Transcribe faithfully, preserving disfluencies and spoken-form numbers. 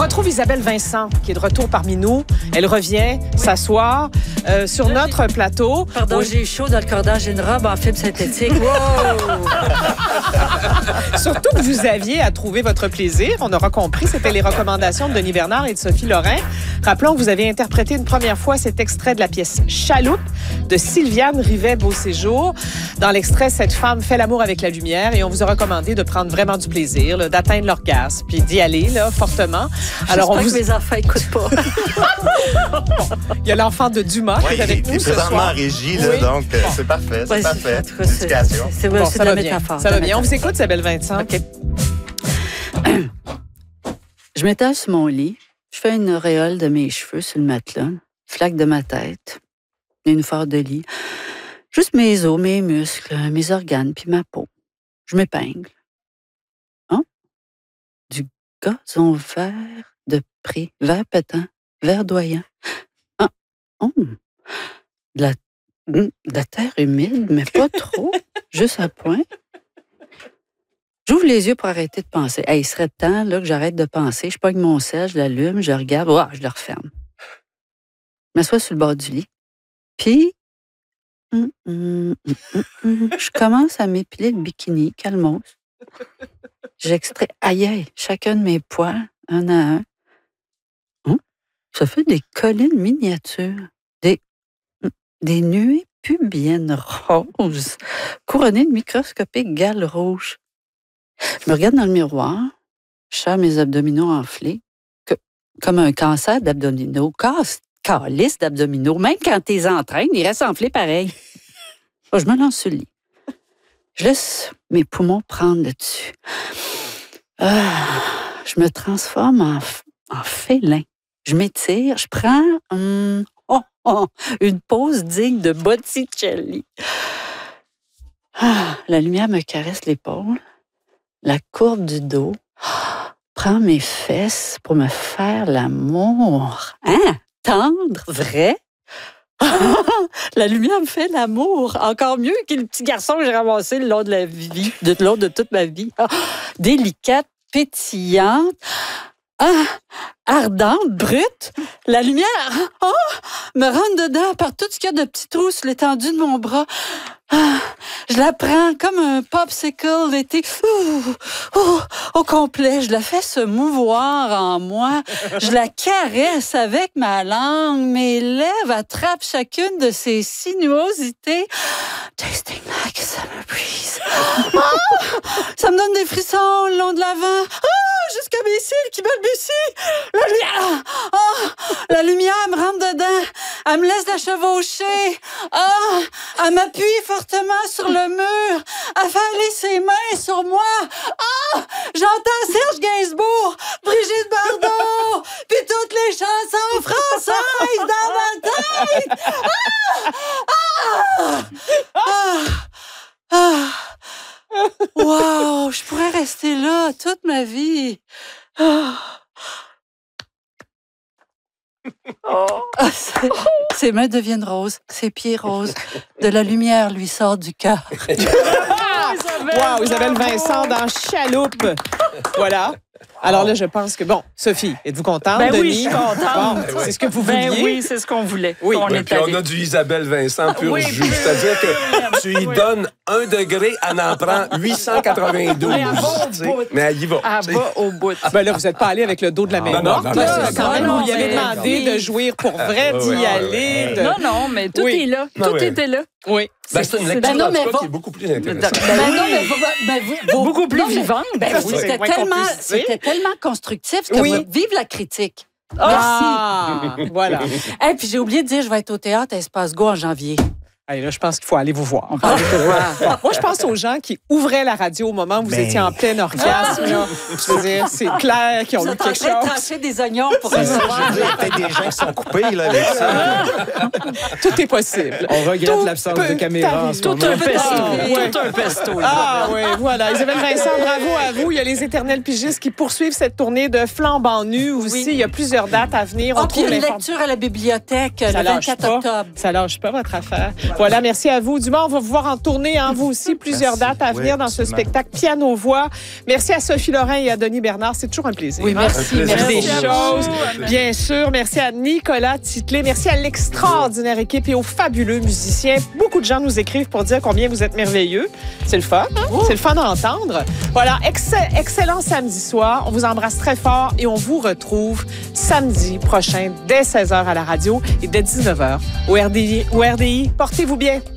retrouve Isabelle Vincent, qui est de retour parmi nous. Elle revient oui. s'asseoir euh, sur Là, notre plateau. Pardon, oui. j'ai chaud dans le cordage d'une robe en fibre synthétique. Wow! Surtout que vous aviez à trouver votre plaisir. On aura compris, c'était les recommandations de Denis Bernard et de Sophie Lorrain. Rappelons que vous avez interprété une première fois cet extrait de la pièce Chaloupe de Sylviane Rivet-Beauséjour. Dans l'extrait, cette femme fait l'amour avec la lumière et on vous a recommandé de prendre vraiment du plaisir, là, d'atteindre l'orgasme, puis d'y aller là, fortement. Alors, on vous... que mes enfants n'écoutent pas. Il y a l'enfant de Dumas oui, qui est avec il, nous il ce soir. présentement en régie, là, oui. donc euh, c'est parfait, c'est ouais, parfait. C'est, c'est, c'est, c'est, bon, c'est de la métaphore. Ça va bien. On vous écoute, Isabelle Vincent. OK. Je m'étale sur mon lit. Je fais une auréole de mes cheveux sur le matelas, flaque de ma tête, une phare de lit. Juste mes os, mes muscles, mes organes, puis ma peau. Je m'épingle. Hein? Du gazon vert de pré, vert pétant, verdoyant. Ah, oh. De la, de la terre humide, mais pas trop, juste à point. J'ouvre les yeux pour arrêter de penser. Hey, il serait temps là, que j'arrête de penser. Je pogne mon sel, je l'allume, je regarde, oh, je le referme. Je m'assois sur le bord du lit. Puis, hum, hum, hum, hum, hum, je commence à m'épiler le bikini, calmos. J'extrais, aïe, aïe, chacun de mes poils, un à un. Hum, ça fait des collines miniatures, des, des nuées pubiennes roses, couronnées de microscopiques gales rouges. Je me regarde dans le miroir, je serre mes abdominaux enflés, que, comme un cancer d'abdominaux, casse, calice d'abdominaux. Même quand tu les entraînes, ils restent enflés pareil. Bon, je me lance sur le lit. Je laisse mes poumons prendre le dessus. Ah, je me transforme en, en félin. Je m'étire, je prends hum, oh, oh, une pose digne de Botticelli. Ah, la lumière me caresse l'épaule. La courbe du dos, prends mes fesses pour me faire l'amour. Hein? Tendre? Vrai? La lumière me fait l'amour. Encore mieux que le petit garçon que j'ai ramassé le long de la vie, de long de toute ma vie. Délicate, pétillante, ah, ardente, brute. La lumière oh, me rentre dedans par tout ce qu'il y a de petits trous sur l'étendue de mon bras. Ah, je la prends comme un popsicle d'été ouh, ouh, au complet. Je la fais se mouvoir en moi. Je la caresse avec ma langue. Mes lèvres attrapent chacune de ses sinuosités. Tasting like a summer breeze. Ah, ça me donne des frissons le long de l'avant. Ah, jusqu'à mes cils qui balbutient. La lumière, ah, la lumière me rentre dedans. Elle me laisse la chevaucher. Ah, elle m'appuie fortement sur le mur, à faire aller ses mains sur moi. Ah! J'entends Serge Gainsbourg, Brigitte Bardot, puis toutes les chansons françaises dans ma tête. Ah! Ah! Ah! Ah! Wow! Je pourrais rester là toute ma vie. Ah! Oh. Ses, ses mains deviennent roses, ses pieds roses. De la lumière lui sort du cœur. Wow, Isabelle Vincent dans Chaloupe. Voilà. Alors là, je pense que, bon, Sophie, êtes-vous contente? Ben Denis? oui, je suis contente. Bon, c'est ce que vous vouliez? Ben oui, c'est ce qu'on voulait. Oui. On, oui, puis on a du Isabelle Vincent pur oui, jus. C'est-à-dire que tu y oui. donnes un degré, elle en prend huit cent quatre-vingt-douze. Mais elle va au bout. Mais elle y va. Elle va au bout. Ah ben là, vous n'êtes pas allé avec le dos de la main morte. Non, non, non, non, quand même, vous lui avez demandé de jouer pour vrai, d'y aller. Non, non, mais tout est là. Tout était là. Oui. Ben, c'est une lecture ben non, mais qui est beaucoup plus intéressante. Ben non, mais ben, vous, beaucoup plus non, vivante. Ben, ben, oui, c'était tellement, c'était tellement constructif que oui. vous, vive la critique. Ah, merci. Voilà. Et puis j'ai oublié de dire, je vais être au théâtre à Espace Go en janvier. Hey, là, je pense qu'il faut aller vous voir. Ah. voir. Moi, je pense aux gens qui ouvraient la radio au moment où vous Mais... étiez en plein orgasme. Ah. Là. Je veux dire, c'est clair qu'ils ont vous eu quelque chose. Vous trancher des oignons pour recevoir. Il y a peut-être des gens qui sont coupés là, avec ça. Tout est possible. On regrette tout l'absence de caméra en ce tout moment. Un pesto. Ouais. Tout un pesto. Ah oui, voilà. Isabelle Vincent, bravo à vous. Il y a les éternels pigistes qui poursuivent cette tournée de flambant nu aussi. Oui. Il y a plusieurs dates à venir. On oh, trouve une lecture à la bibliothèque ça le vingt-quatre octobre. Ça lâche pas votre affaire. Voilà, merci à vous. Dumont, on va vous voir en tournée, hein, vous aussi, plusieurs merci. dates à venir oui, dans ce spectacle Piano-Voix. Merci à Sophie Lorrain et à Denis Bernard. C'est toujours un plaisir. Oui, merci. Hein? Plaisir. Merci des merci choses, bien sûr. Merci à Nicolas Titlé. Merci à l'extraordinaire équipe et aux fabuleux musiciens. Beaucoup de gens nous écrivent pour dire combien vous êtes merveilleux. C'est le fun, hein? Oh. C'est le fun d'entendre. Voilà, excell- excellent samedi soir. On vous embrasse très fort et on vous retrouve samedi prochain dès seize heures à la radio et dès dix-neuf heures au R D I. Au R D I, portez-vous bien.